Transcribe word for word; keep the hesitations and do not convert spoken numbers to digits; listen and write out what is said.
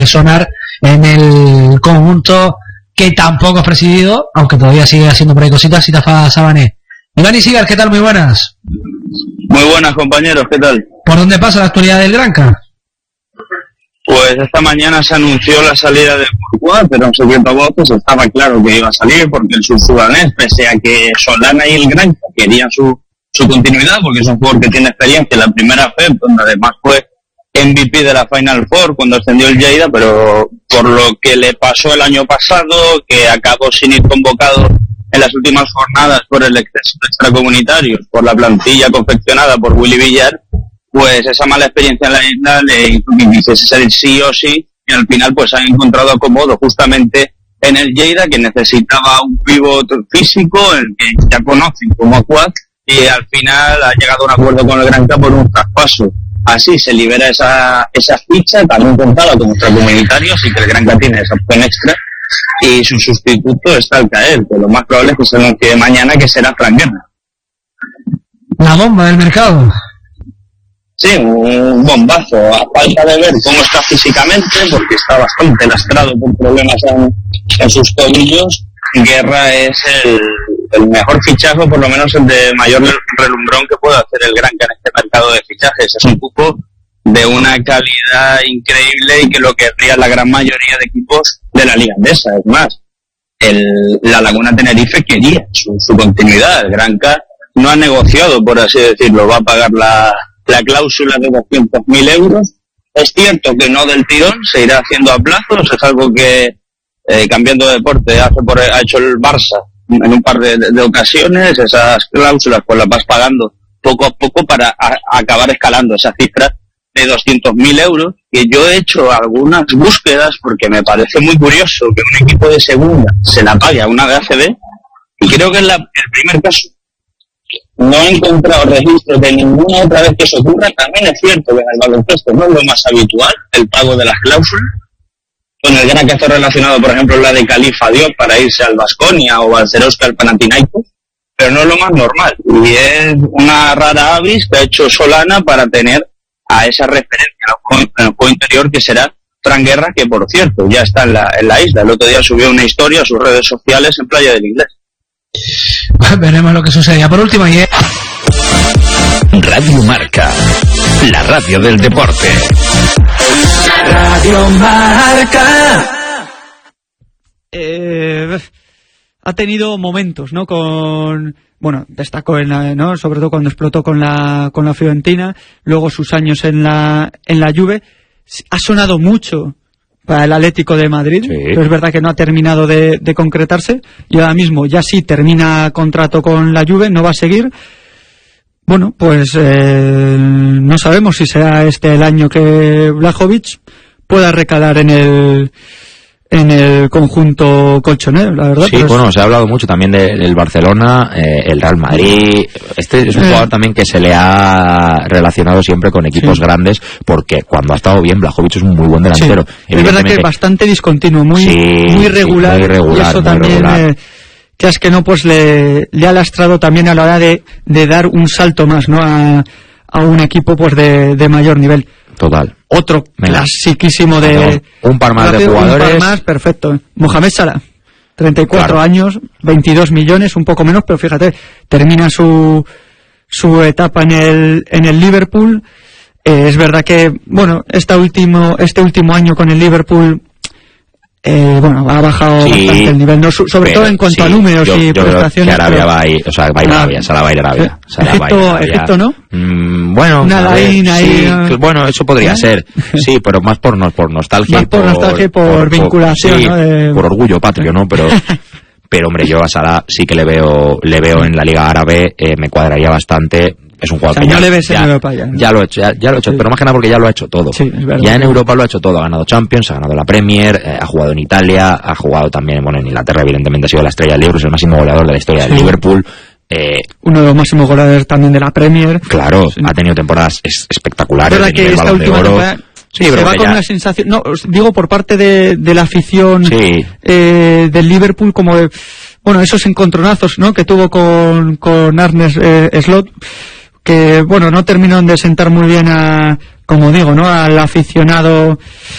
sonar en el conjunto que tampoco has presidido, aunque todavía sigue haciendo por ahí cositas, Sitafa Sabané. Iván Isigar, ¿qué tal? Muy buenas. Muy buenas, compañeros, ¿qué tal? ¿Por dónde pasa la actualidad del Granca? Pues esta mañana se anunció la salida de Courtois, pero en secreto a voces estaba claro que iba a salir, porque el sursudanés, pese a que Solana y el Granca querían su, su continuidad, porque es un jugador que tiene experiencia en la primera F E P, donde además fue M V P de la Final Four cuando ascendió el Lleida, pero por lo que le pasó el año pasado, que acabó sin ir convocado en las últimas jornadas por el exceso de extracomunitarios, por la plantilla confeccionada por Willy Villar, pues esa mala experiencia en la isla le hizo que quisiese ser sí o sí, y al final pues ha encontrado acomodo justamente en el Lleida, que necesitaba un pívot físico, el que ya conocen como Acuac, y al final ha llegado a un acuerdo con el Granca por un traspaso. Así se libera esa, esa ficha, también contada como extracomunitario, así que el Granca tiene esa opción extra, y su sustituto está al caer, que lo más probable es que se anuncie mañana, que será Fran Guerra. La bomba del mercado. Sí, un bombazo, a falta de ver cómo está físicamente, porque está bastante lastrado por problemas en, en sus tobillos. Guerra es el, el mejor fichaje, por lo menos el de mayor relumbrón que puede hacer el Granca en este mercado de fichajes. Es un cupo de una calidad increíble y que lo querría la gran mayoría de equipos de la Liga Andesa. Es más, el, la Laguna Tenerife quería su, su continuidad. El Granca no ha negociado, por así decirlo, va a pagar la, la cláusula de doscientos mil euros. Es cierto que no del tirón, se irá haciendo a plazos, es algo que, eh, cambiando de deporte, hace por, ha hecho el Barça en un par de, de, de ocasiones. Esas cláusulas pues las vas pagando poco a poco para a, a acabar escalando esa cifra de doscientos mil euros, que yo he hecho algunas búsquedas porque me parece muy curioso que un equipo de segunda se la pague a una de A C B, y creo que es la, el primer caso. No he encontrado registros de ninguna otra vez que eso ocurra. También es cierto que en el baloncesto no es lo más habitual el pago de las cláusulas. Con el gran que está relacionado, por ejemplo, la de Califa Diop para irse al Baskonia o al Zerosca al Panathinaikos, pero no es lo más normal. Y es una rara avis que ha hecho Solana para tener a esa referencia en el juego interior, que será Fran Guerra, que por cierto ya está en la, en la isla. El otro día subió una historia a sus redes sociales en Playa del Inglés. Veremos lo que sucede. Por último, y... Radio Marca, la radio del deporte. Radio Marca. Eh, ha tenido momentos, ¿no? Con, bueno, destacó en la, ¿no? Sobre todo cuando explotó con la con la Fiorentina, luego sus años en la en la Juve. Ha sonado mucho para el Atlético de Madrid, sí, pero es verdad que no ha terminado de, de concretarse, y ahora mismo ya sí termina contrato con la Juve, no va a seguir. Bueno, pues eh, no sabemos si será este el año que Vlahovic pueda recalar en el en el conjunto colchonero, la verdad. Sí, bueno, es... se ha hablado mucho también del de, Barcelona, eh, el Real Madrid. Este es un eh... jugador también que se le ha relacionado siempre con equipos sí. grandes, porque cuando ha estado bien, Vlahovic es un muy buen delantero. Sí. Es verdad que es bastante discontinuo, muy, sí, muy regular, sí, muy regular, y eso muy también... regular. Eh, que es que no, pues le, le ha lastrado también a la hora de, de dar un salto más, ¿no? A, a un equipo pues de, de mayor nivel. Total. Otro Venga. clasiquísimo de... Un par más rápido, de jugadores. Un par más, perfecto. Mohamed Salah, treinta y cuatro claro. años, veintidós millones, un poco menos, pero fíjate, termina su su etapa en el en el Liverpool. Eh, es verdad que, bueno, este último, este último año con el Liverpool... Eh, bueno, ha bajado sí, bastante el nivel, no, sobre todo en cuanto sí, a números yo, y yo prestaciones. Creo que Arabia pero... va a ir, o sea, va a ir a Arabia, Salah va a ir a Arabia. ¿Sí? Egipto, Egipto, ¿no? Mm, bueno, Nada ahí, ahí, sí, bueno, eso podría ¿eh? ser, sí, pero más por, no, por nostalgia. Más por, por nostalgia y por, por vinculación, por, sí, ¿no? De... por orgullo patrio, ¿no? Pero, pero hombre, yo a Salah sí que le veo, le veo en la Liga Árabe, eh, me cuadraría bastante. Es un jugador o sea, que no ya, le ves ya, en Europa ya, ¿no? ya lo ha hecho, ya, ya lo ha hecho, sí. Pero más que nada porque ya lo ha hecho todo. Sí, es verdad. Ya en Europa lo ha hecho todo, ha ganado Champions, ha ganado la Premier, eh, ha jugado en Italia, ha jugado también, bueno, en Inglaterra evidentemente ha sido la estrella del Liverpool, es el máximo goleador de la historia sí. del Liverpool. Eh, Uno de los máximos goleadores también de la Premier. Claro, sí. ha tenido temporadas es, espectaculares. Es verdad que esta última temporada sí, se pero va con ya... una sensación, no, digo por parte de, de la afición sí. eh, del Liverpool, como de, bueno, esos encontronazos, ¿no? Que tuvo con, con Arne eh, Slot, que bueno, no terminaron de sentar muy bien a, como digo, ¿no? Al aficionado